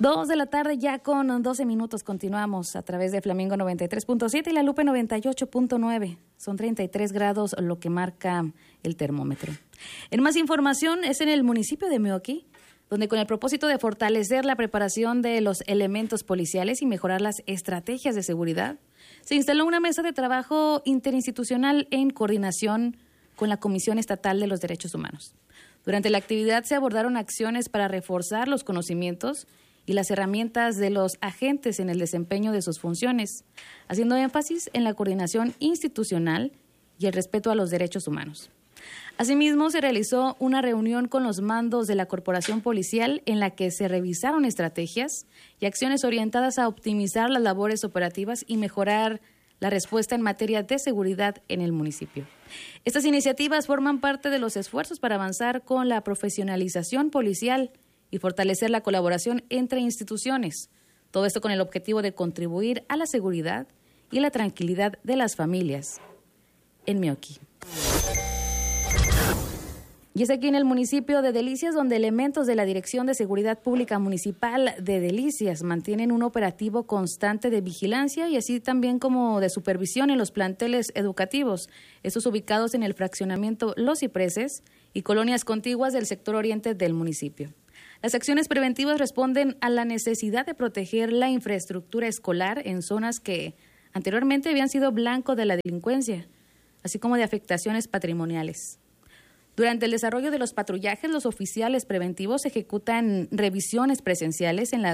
2 de la tarde ya con 12 minutos continuamos a través de Flamingo 93.7 y La Lupe 98.9. Son 33 grados lo que marca el termómetro. En más información es en el municipio de Meoqui, donde con el propósito de fortalecer la preparación de los elementos policiales y mejorar las estrategias de seguridad, se instaló una mesa de trabajo interinstitucional en coordinación con la Comisión Estatal de los Derechos Humanos. Durante la actividad se abordaron acciones para reforzar los conocimientos y las herramientas de los agentes en el desempeño de sus funciones, haciendo énfasis en la coordinación institucional y el respeto a los derechos humanos. Asimismo, se realizó una reunión con los mandos de la Corporación Policial en la que se revisaron estrategias y acciones orientadas a optimizar las labores operativas y mejorar la respuesta en materia de seguridad en el municipio. Estas iniciativas forman parte de los esfuerzos para avanzar con la profesionalización policial y fortalecer la colaboración entre instituciones. Todo esto con el objetivo de contribuir a la seguridad y la tranquilidad de las familias en Meoqui. Y es aquí en el municipio de Delicias donde elementos de la Dirección de Seguridad Pública Municipal de Delicias mantienen un operativo constante de vigilancia y así también como de supervisión en los planteles educativos, estos ubicados en el fraccionamiento Los Cipreses y colonias contiguas del sector oriente del municipio. Las acciones preventivas responden a la necesidad de proteger la infraestructura escolar en zonas que anteriormente habían sido blanco de la delincuencia, así como de afectaciones patrimoniales. Durante el desarrollo de los patrullajes, los oficiales preventivos ejecutan revisiones presenciales en las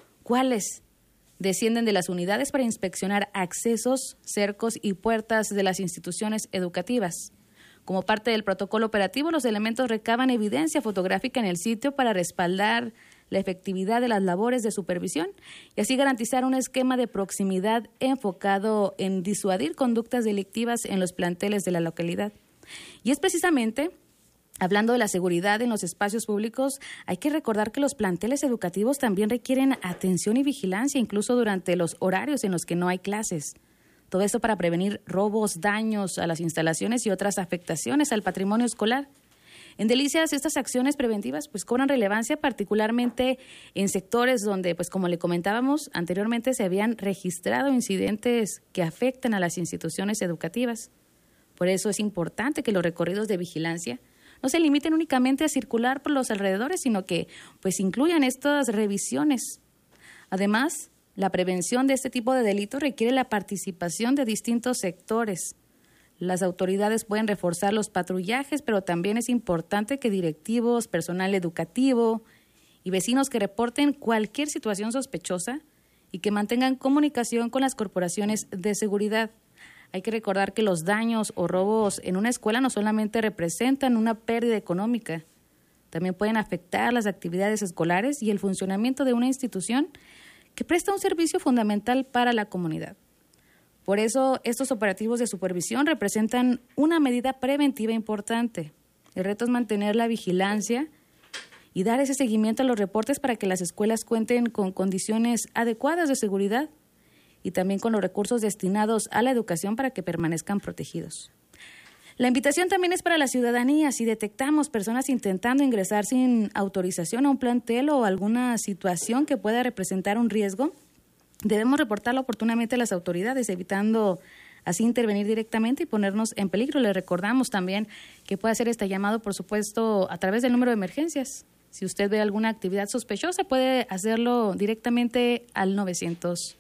cuales descienden de las unidades para inspeccionar accesos, cercos y puertas de las instituciones educativas. Como parte del protocolo operativo, los elementos recaban evidencia fotográfica en el sitio para respaldar la efectividad de las labores de supervisión y así garantizar un esquema de proximidad enfocado en disuadir conductas delictivas en los planteles de la localidad. Y es precisamente, hablando de la seguridad en los espacios públicos, hay que recordar que los planteles educativos también requieren atención y vigilancia, incluso durante los horarios en los que no hay clases. Todo esto para prevenir robos, daños a las instalaciones y otras afectaciones al patrimonio escolar. En Delicias, estas acciones preventivas cobran relevancia particularmente en sectores donde, como le comentábamos anteriormente, se habían registrado incidentes que afectan a las instituciones educativas. Por eso es importante que los recorridos de vigilancia no se limiten únicamente a circular por los alrededores, sino que incluyan estas revisiones. Además, la prevención de este tipo de delitos requiere la participación de distintos sectores. Las autoridades pueden reforzar los patrullajes, pero también es importante que directivos, personal educativo y vecinos que reporten cualquier situación sospechosa y que mantengan comunicación con las corporaciones de seguridad. Hay que recordar que los daños o robos en una escuela no solamente representan una pérdida económica, también pueden afectar las actividades escolares y el funcionamiento de una institución que presta un servicio fundamental para la comunidad. Por eso, estos operativos de supervisión representan una medida preventiva importante. El reto es mantener la vigilancia y dar ese seguimiento a los reportes para que las escuelas cuenten con condiciones adecuadas de seguridad y también con los recursos destinados a la educación para que permanezcan protegidos. La invitación también es para la ciudadanía. Si detectamos personas intentando ingresar sin autorización a un plantel o alguna situación que pueda representar un riesgo, debemos reportarlo oportunamente a las autoridades, evitando así intervenir directamente y ponernos en peligro. Le recordamos también que puede hacer este llamado, por supuesto, a través del número de emergencias. Si usted ve alguna actividad sospechosa, puede hacerlo directamente al 911.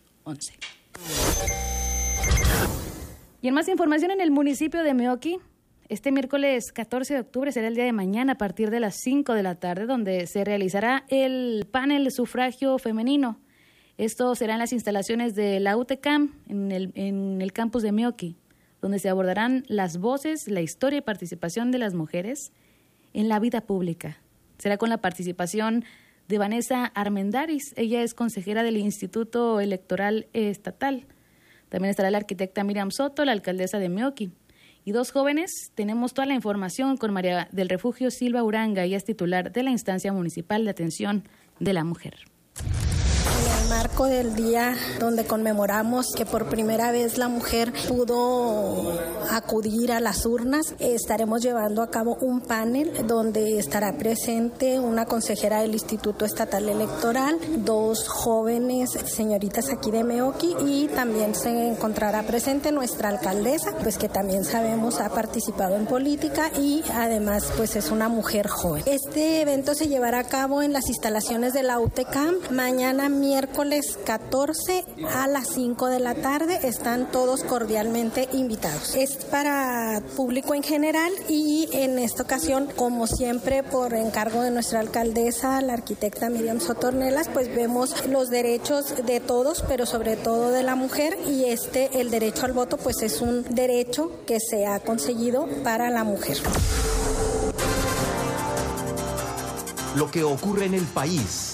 Y en más información, en el municipio de Meoqui, este miércoles 14 de octubre será el día de mañana a partir de las 5 de la tarde, donde se realizará el panel de sufragio femenino. Esto será en las instalaciones de la UTECAM, en el campus de Meoqui, donde se abordarán las voces, la historia y participación de las mujeres en la vida pública. Será con la participación de Vanessa Armendáriz. Ella es consejera del Instituto Electoral Estatal. También estará la arquitecta Miriam Soto, la alcaldesa de Meoqui. Y dos jóvenes, tenemos toda la información con María del Refugio Silva Uranga, ella es titular de la Instancia Municipal de Atención de la Mujer. marco del día donde conmemoramos que por primera vez la mujer pudo acudir a las urnas, estaremos llevando a cabo un panel donde estará presente una consejera del Instituto Estatal Electoral, 2 jóvenes señoritas aquí de Meoqui, y también se encontrará presente nuestra alcaldesa, pues que también sabemos ha participado en política y además pues es una mujer joven. Este evento se llevará a cabo en las instalaciones de la UTECAM mañana miércoles 14 a las 5 de la tarde. Están todos cordialmente invitados. Es para público en general y en esta ocasión, como siempre, por encargo de nuestra alcaldesa, la arquitecta Miriam Sotornelas, pues vemos los derechos de todos, pero sobre todo de la mujer, y el derecho al voto pues es un derecho que se ha conseguido para la mujer. Lo que ocurre en el país.